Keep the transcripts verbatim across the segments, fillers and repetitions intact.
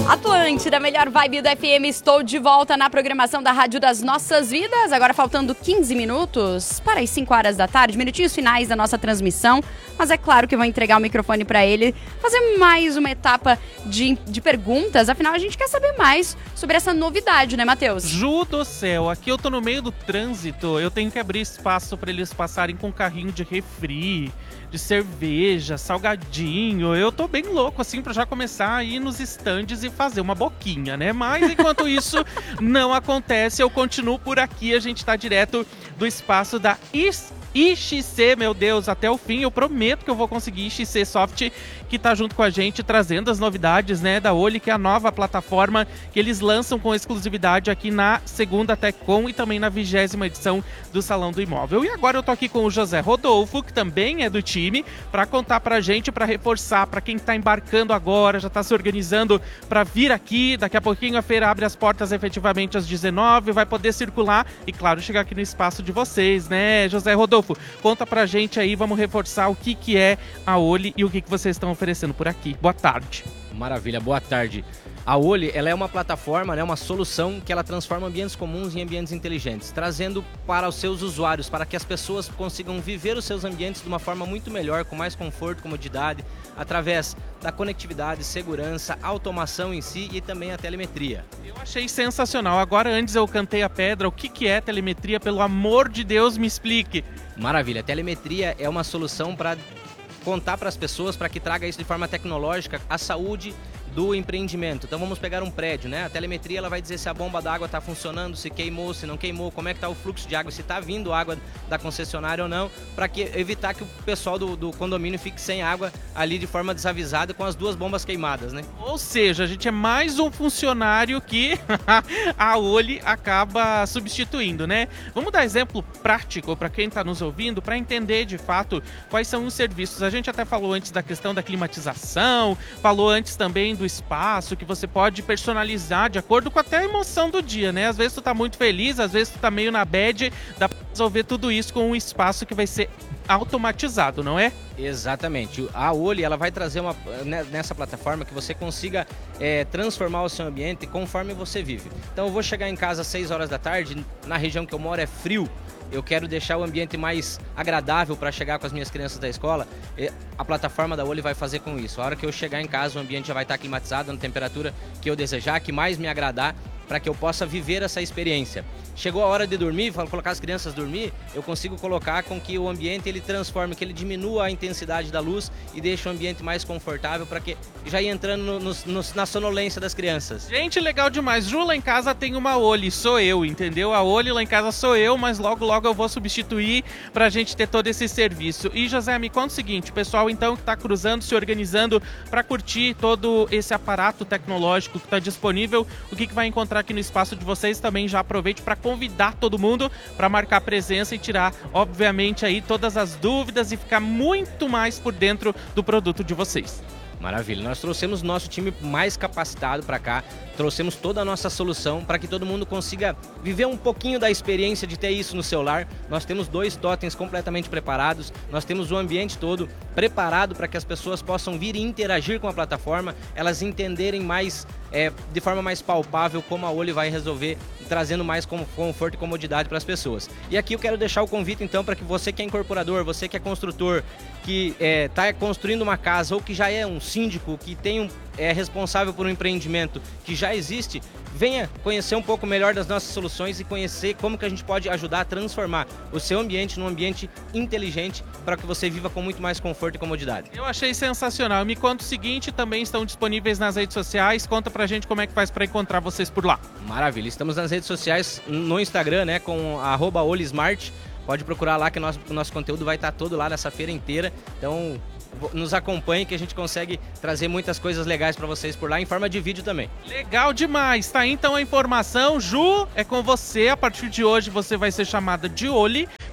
Atlântida, melhor vibe do F M, estou de volta na programação da Rádio das Nossas Vidas, agora faltando quinze minutos para as cinco horas da tarde, minutinhos finais da nossa transmissão, mas é claro que vou entregar o microfone para ele, fazer mais uma etapa de, de perguntas, afinal a gente quer saber mais sobre essa novidade, né, Matheus? Ju do céu, aqui eu tô no meio do trânsito, eu tenho que abrir espaço para eles passarem com um carrinho de refri, de cerveja, salgadinho, eu tô bem louco assim pra já começar a ir nos estandes e fazer uma boquinha, né? Mas enquanto isso não acontece, eu continuo por aqui, a gente tá direto do espaço da I X C, meu Deus, até o fim, eu prometo que eu vou conseguir. I X C Soft, que tá junto com a gente, trazendo as novidades, né, da Oli, que é a nova plataforma que eles lançam com exclusividade aqui na segunda TechCon e também na vigésima edição do Salão do Imóvel. E agora eu tô aqui com o José Rodolfo, que também é do time, para contar pra gente, para reforçar, para quem tá embarcando agora, já tá se organizando para vir aqui, daqui a pouquinho a feira abre as portas efetivamente às dezenove, vai poder circular e, claro, chegar aqui no espaço de vocês, né, José Rodolfo? Conta pra gente aí, vamos reforçar o que, que é a Oli e o que, que vocês estão oferecendo por aqui. Boa tarde. Maravilha, boa tarde. A Oli, ela é uma plataforma, né, uma solução que ela transforma ambientes comuns em ambientes inteligentes, trazendo para os seus usuários, para que as pessoas consigam viver os seus ambientes de uma forma muito melhor, com mais conforto, comodidade, através da conectividade, segurança, automação em si e também a telemetria. Eu achei sensacional. Agora, antes eu cantei a pedra, o que, que é telemetria? Pelo amor de Deus, me explique. Maravilha, a telemetria é uma solução para contar para as pessoas, para que traga isso de forma tecnológica, a saúde do empreendimento. Então vamos pegar um prédio, né? A telemetria ela vai dizer se a bomba d'água está funcionando, se queimou, se não queimou, como é que está o fluxo de água, se está vindo água da concessionária ou não, para que evitar que o pessoal do, do condomínio fique sem água ali de forma desavisada com as duas bombas queimadas, né? Ou seja, a gente é mais um funcionário que a Oli acaba substituindo, né? Vamos dar exemplo prático para quem está nos ouvindo, para entender de fato quais são os serviços. A gente até falou antes da questão da climatização, falou antes também do espaço, que você pode personalizar de acordo com até a emoção do dia, né? Às vezes tu tá muito feliz, às vezes tu tá meio na bad, dá pra resolver tudo isso com um espaço que vai ser automatizado, não é? Exatamente. A Oli, ela vai trazer uma, nessa plataforma que você consiga é, transformar o seu ambiente conforme você vive. Então eu vou chegar em casa às seis horas da tarde, na região que eu moro é frio, eu quero deixar o ambiente mais agradável para chegar com as minhas crianças da escola, a plataforma da Oli vai fazer com isso. A hora que eu chegar em casa, o ambiente já vai estar climatizado na temperatura que eu desejar, que mais me agradar, para que eu possa viver essa experiência. Chegou a hora de dormir, vou colocar as crianças dormir, eu consigo colocar com que o ambiente ele transforme, que ele diminua a intensidade da luz e deixe o ambiente mais confortável para que já ir entrando no, no, no, na sonolência das crianças. Gente, legal demais. Ju, lá em casa tem uma Oli, sou eu, entendeu? A Oli lá em casa sou eu, mas logo logo eu vou substituir pra gente ter todo esse serviço. E José, me conta o seguinte, o pessoal então que tá cruzando, se organizando para curtir todo esse aparato tecnológico que tá disponível, o que, que vai encontrar aqui no espaço de vocês? Também já aproveite para convidar todo mundo para marcar presença e tirar, obviamente, aí todas as dúvidas e ficar muito mais por dentro do produto de vocês. Maravilha, nós trouxemos nosso time mais capacitado para cá, trouxemos toda a nossa solução para que todo mundo consiga viver um pouquinho da experiência de ter isso no celular. Nós temos dois totens completamente preparados, nós temos o ambiente todo preparado para que as pessoas possam vir e interagir com a plataforma, elas entenderem mais, é, de forma mais palpável como a Oli vai resolver, trazendo mais conforto e comodidade para as pessoas. E aqui eu quero deixar o convite então para que você que é incorporador, você que é construtor, que está é, construindo uma casa ou que já é um síndico, que tem um, é responsável por um empreendimento que já existe, venha conhecer um pouco melhor das nossas soluções e conhecer como que a gente pode ajudar a transformar o seu ambiente num ambiente inteligente para que você viva com muito mais conforto e comodidade. Eu achei sensacional. Me conta o seguinte, também estão disponíveis nas redes sociais, conta pra gente como é que faz para encontrar vocês por lá. Maravilha, estamos nas redes sociais, no Instagram, né, com arroba olismart, pode procurar lá que o nosso, o nosso conteúdo vai estar todo lá nessa feira inteira, então nos acompanhe que a gente consegue trazer muitas coisas legais para vocês por lá, em forma de vídeo também. Legal demais, tá aí então a informação. Ju, é com você, a partir de hoje você vai ser chamada de Oli,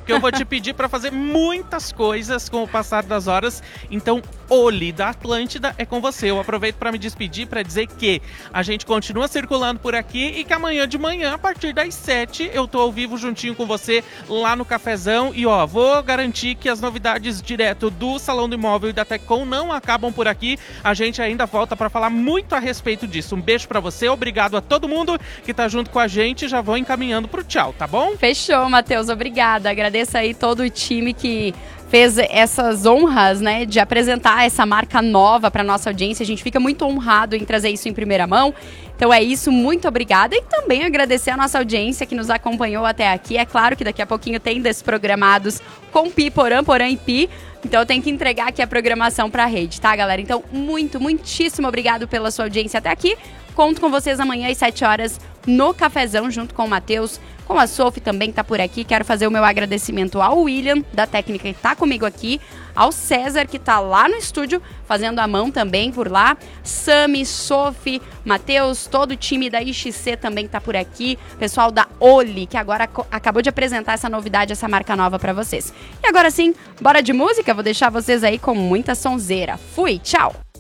que eu vou te pedir para fazer muitas coisas com o passar das horas. Então, Oli da Atlântida é com você. Eu aproveito para me despedir, para dizer que a gente continua circulando por aqui e que amanhã de manhã, a partir das sete, eu tô ao vivo juntinho com você lá no Cafezão. E ó, vou garantir que as novidades direto do Salão do Imóvel e da Tecom não acabam por aqui. A gente ainda volta para falar muito a respeito disso. Um beijo para você, obrigado a todo mundo que tá junto com a gente. Já vou encaminhando pro tchau, tá bom? Fechou, Matheus, obrigada. Agradeço aí todo o time que fez essas honras, né, de apresentar essa marca nova para nossa audiência. A gente fica muito honrado em trazer isso em primeira mão. Então é isso, muito obrigada. E também agradecer a nossa audiência que nos acompanhou até aqui. É claro que daqui a pouquinho tem desprogramados com Pi, Porã, Porã e Pi. Então eu tenho que entregar aqui a programação para a rede, tá, galera? Então, muito, muitíssimo obrigado pela sua audiência até aqui. Conto com vocês amanhã às sete horas no Cafezão, junto com o Matheus, com a Sophie também que tá por aqui. Quero fazer o meu agradecimento ao William, da técnica, que tá comigo aqui, ao César, que tá lá no estúdio, fazendo a mão também por lá, Sami, Sophie, Matheus, todo o time da I X C também tá por aqui, pessoal da Oli, que agora acabou de apresentar essa novidade, essa marca nova pra vocês. E agora sim, bora de música? Vou deixar vocês aí com muita sonzeira. Fui, tchau!